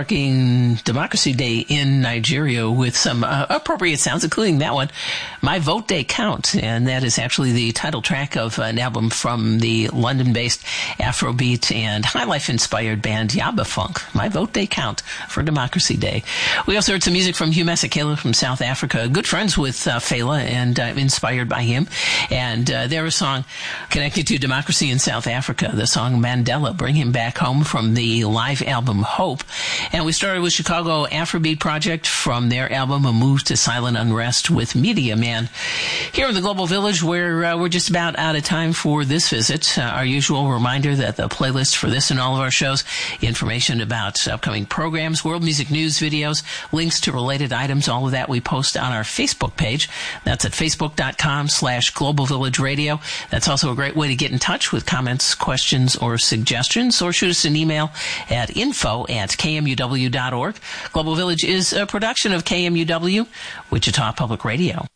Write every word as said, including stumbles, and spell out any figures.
marking Democracy Day in Nigeria with some uh, appropriate sounds, including that one, My Vote Day Count. And that is actually the title track of an album from the London-based Afrobeat and high life-inspired band Yaba Funk. My Vote Day Count for Democracy Day. We also heard some music from Hugh Masekela from South Africa, good friends with uh, Fela and uh, inspired by him. And uh, their song connected to democracy in South Africa, the song Mandela, Bring Him Back Home from the live album Hope. And we started with Chicago Afrobeat Project from their album A Move to Silent Unrest with Media Man. Here in the Global Village, where uh, we're just about out of time for this visit, uh, our usual reminder that the playlist for this and all of our shows, information about upcoming programs, world music news videos, links to related items, all of that we post on our Facebook page. That's at facebook.com slash Global Village Radio. That's also a great way to get in touch with comments, questions, or suggestions, or shoot us an email at info at k m u w dot org. Global Village is a production of K M U W, Wichita Public Radio.